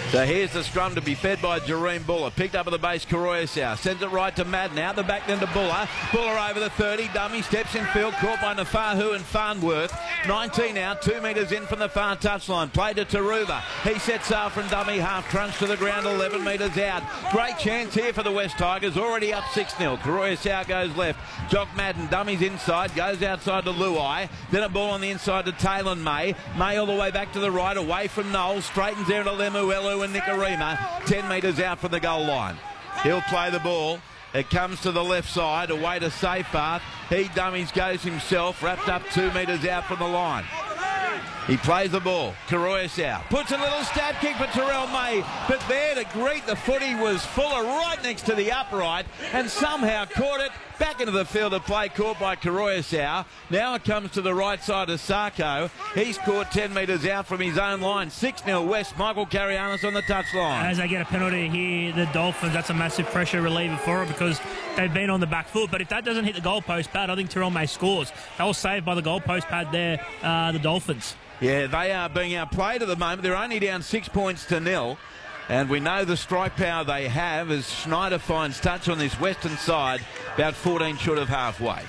So here's the scrum to be fed by Jareem Buller. Picked up at the base, Karoyasau. Sends it right to Madden. Out the back then to Buller. Buller over the 30. Dummy steps in field. Caught by Nafahu and Farnworth. 19 out. 2 metres in from the far touchline. Play to Taruva. He sets off from dummy. Half crunch to the ground. 11 metres out. Great chance here for the West Tigers. Already up 6-0. Karoyasau goes left. Jock Madden. Dummies inside. Goes outside to Luai. Then a ball on the inside to Taylor May. May all the way back to the right. Away from Knowles. Straightens there to Lemuelu and Nicarima, 10 metres out from the goal line. He'll play the ball. It comes to the left side, away to Seyfarth. He dummies, goes himself, wrapped up 2 metres out from the line. He plays the ball. Karoyasau puts a little stab kick for Terrell May, but there to greet the footy was Fuller right next to the upright and somehow caught it back into the field of play, caught by Karoyasau. Now it comes to the right side of Sarko. He's caught 10 metres out from his own line. 6-0 West. Michael Carianis on the touchline. As they get a penalty here, the Dolphins, that's a massive pressure reliever for it because they've been on the back foot. But if that doesn't hit the goalpost pad, I think Terrell May scores. They were saved by the goalpost pad there, the Dolphins. Yeah, they are being outplayed at the moment. They're only down 6 points to 0. And we know the strike power they have as Schneider finds touch on this western side, about 14 short of halfway.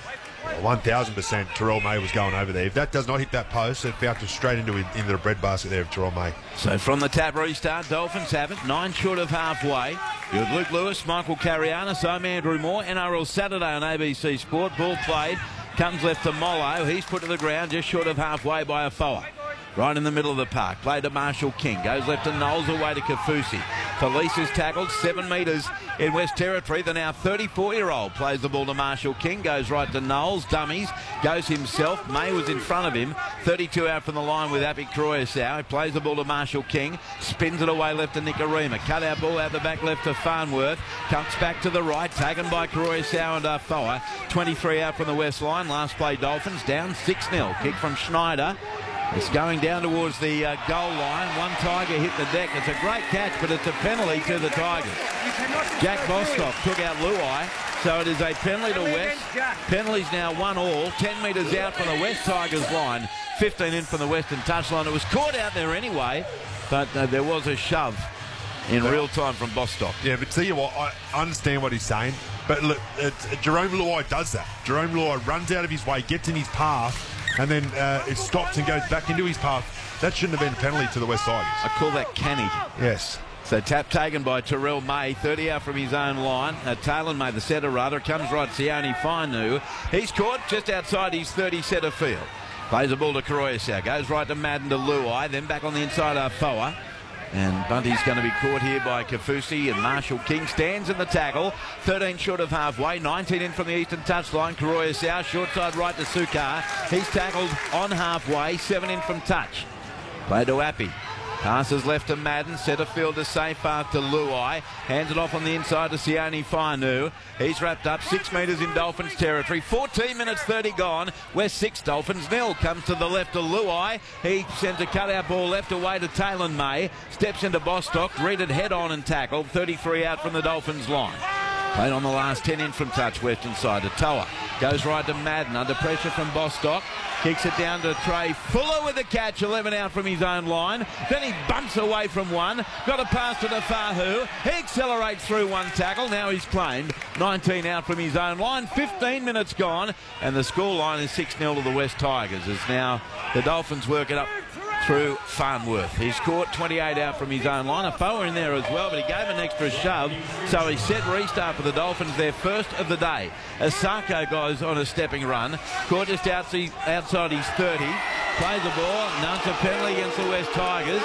1,000% Terrell May was going over there. If that does not hit that post, it bounced straight into the breadbasket there of Terrell May. So from the tap restart, Dolphins have it, 9 short of halfway. You have Luke Lewis, Michael Carianis, I'm Andrew Moore. NRL Saturday on ABC Sport. Ball played, comes left to Mollo. He's put to the ground just short of halfway by a foul. Right in the middle of the park. Played to Marshall King. Goes left to Knowles, away to Kafusi. Felice is tackled 7 metres in West Territory. The now 34-year-old plays the ball to Marshall King. Goes right to Knowles. Dummies. Goes himself. May was in front of him. 32 out from the line with Api Karoyasau. He plays the ball to Marshall King. Spins it away left to Nicarima. Cut out ball out the back left to Farnworth. Comes back to the right. Taken by Karoyasau and Afoa. 23 out from the west line. Last play Dolphins down 6-0. Kick from Schneider. It's going down towards the goal line. One Tiger hit the deck. It's a great catch, but it's a penalty to the Tigers. Jack Bostock took out Luai, so it is a penalty to West. Penalties now 1-1. 10 metres out from the West Tigers line. 15 in from the Western touchline. It was caught out there anyway, but there was a shove in real time from Bostock. Yeah, but see what, I understand what he's saying, but look, Jerome Luai does that. Jerome Luai runs out of his way, gets in his path, and then it stops and goes back into his path. That shouldn't have been a penalty to the West Tigers. I call that canny. Yes. So tap taken by Terrell May, 30 out from his own line. Taylor May, the setter rather, comes right Sione Fainu. He's caught just outside his 30 setter field. Plays the ball to Karoyasau, goes right to Madden to Luai, then back on the inside Afoa. And Bunty's going to be caught here by Kafusi, and Marshall King stands in the tackle. 13 short of halfway, 19 in from the eastern touchline. Karoyasau, short side right to Sukar. He's tackled on halfway, 7 in from touch. Play to Appy. Passes left to Madden, centre field to Seyfarth to Luai. Hands it off on the inside to Sione Fainu. He's wrapped up 6 metres in Dolphins territory. 14 minutes 30 gone. West 6, Dolphins 0. Comes to the left to Luai. He sends a cutout ball left away to Taylor May. Steps into Bostock, greeted head on and tackled. 33 out from the Dolphins line. Played on the last 10 in from touch, western side to Toa. Goes right to Madden, under pressure from Bostock. Kicks it down to Trey Fuller with the catch, 11 out from his own line. Then he bumps away from one. Got a pass to Nafahu. He accelerates through one tackle. Now he's claimed 19 out from his own line. 15 minutes gone. And the scoreline is 6-0 to the West Tigers. As now the Dolphins work it up through Farnworth. He's caught 28 out from his own line. Afoa in there as well, but he gave an extra shove. So he set restart for the Dolphins, their first of the day. Asako goes on a stepping run. Caught just outside his 30. Plays the ball. None a penalty against the West Tigers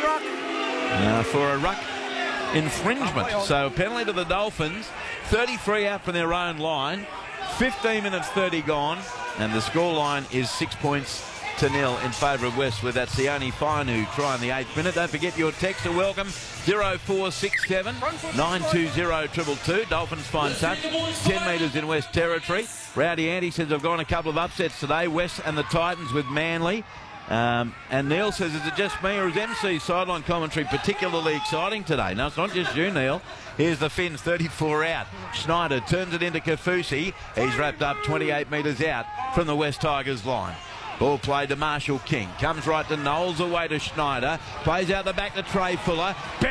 for a ruck infringement. So penalty to the Dolphins. 33 out from their own line. 15 minutes 30 gone. And the scoreline is 6 points to 0 in favour of West, with that Sione Fainu try in the 8th minute. Don't forget your text to welcome 0467 920 222. Dolphins find touch 10 metres in West Territory. Rowdy Andy says I've gone a couple of upsets today. West and the Titans with Manly. And Neil says, is it just me or is MC's sideline commentary particularly exciting today? No, it's not just you, Neil. Here's the Finns, 34 out. Schneider turns it into Kafusi. He's wrapped up 28 metres out from the West Tigers line. Ball played to Marshall King. Comes right to Knowles, away to Schneider. Plays out the back to Trey Fuller.